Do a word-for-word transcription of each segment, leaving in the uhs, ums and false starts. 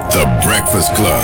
The Breakfast Club.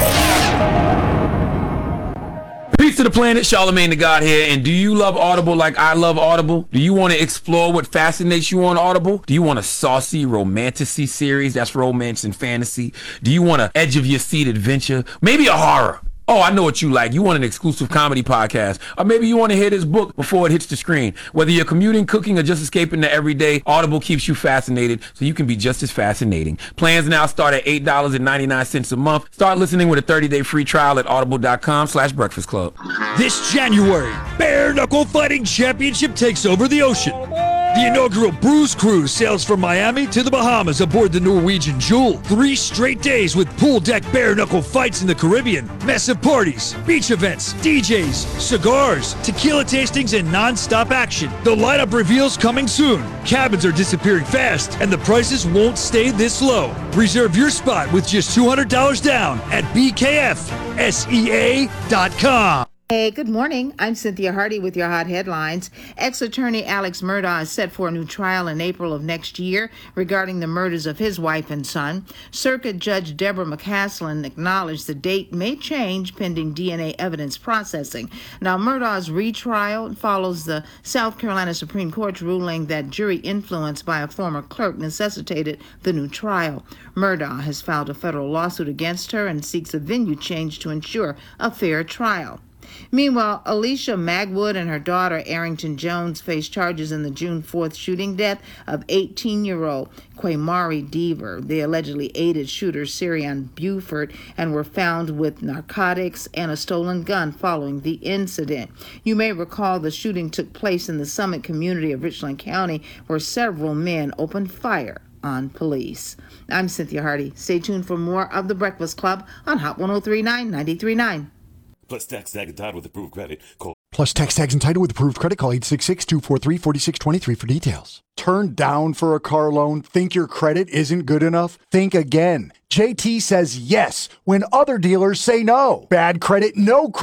Peace to the planet, Charlemagne the God here, and do you love Audible like I love Audible? Do you want to explore what fascinates you on Audible? Do you want a saucy romantasy series that's romance and fantasy? Do you want an edge-of-your-seat adventure? Maybe a horror? Oh, I know what you like. You want an exclusive comedy podcast. Or maybe you want to hear this book before it hits the screen. Whether you're commuting, cooking, or just escaping the everyday, Audible keeps you fascinated so you can be just as fascinating. Plans now start at eight dollars and ninety-nine cents a month. Start listening with a thirty-day free trial at audible.com slash breakfast club. This January, Bare Knuckle Fighting Championship takes over the ocean. The inaugural Bruise Cruise sails from Miami to the Bahamas aboard the Norwegian Jewel. Three straight days with pool deck bare knuckle fights in the Caribbean, massive parties, beach events, D Js, cigars, tequila tastings, and non-stop action. The lineup reveals coming soon. Cabins are disappearing fast, and the prices won't stay this low. Reserve your spot with just two hundred dollars down at b k f s e a dot com. Hey, good morning. I'm Cynthia Hardy with your hot headlines. Ex-attorney Alex Murdaugh is set for a new trial in April of next year regarding the murders of his wife and son. Circuit Judge Deborah McCaslin acknowledged the date may change pending D N A evidence processing. Now, Murdaugh's retrial follows the South Carolina Supreme Court's ruling that jury influence by a former clerk necessitated the new trial. Murdaugh has filed a federal lawsuit against her and seeks a venue change to ensure a fair trial. Meanwhile, Alicia Magwood and her daughter Arrington Jones face charges in the June fourth shooting death of eighteen-year-old Quamari Deaver. They allegedly aided shooter Sirian Buford and were found with narcotics and a stolen gun following the incident. You may recall the shooting took place in the Summit community of Richland County, where several men opened fire on police. I'm Cynthia Hardy. Stay tuned for more of The Breakfast Club on Hot one oh three point nine, ninety-three point nine. Plus tax tag and title with approved credit. Call. Plus tax tags and title with approved credit. Call eight six six, two four three, four six two three for details. Turned down for a car loan? Think your credit isn't good enough? Think again. J T says yes when other dealers say no. Bad credit, no credit.